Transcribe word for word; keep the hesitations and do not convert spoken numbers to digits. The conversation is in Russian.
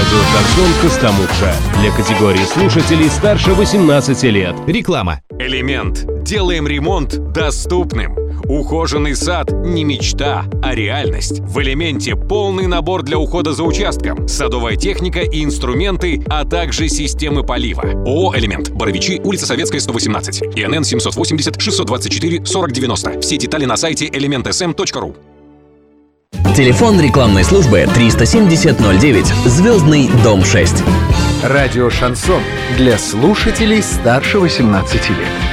Радио «Шансон» Костомукша. Для категории слушателей старше восемнадцати лет. Реклама. Элемент. Делаем ремонт доступным. Ухоженный сад – не мечта, а реальность. В «Элементе» полный набор для ухода за участком, садовая техника и инструменты, а также системы полива. ООО «Элемент». Боровичи, улица Советская, сто восемнадцать. ИНН семьсот восемьдесят шестьсот двадцать четыре сорок девяносто. Все детали на сайте элемент эс эм точка ру. Телефон рекламной службы триста семьдесят ноль девять. Звездный дом шесть. Радио «Шансон» для слушателей старше восемнадцати лет.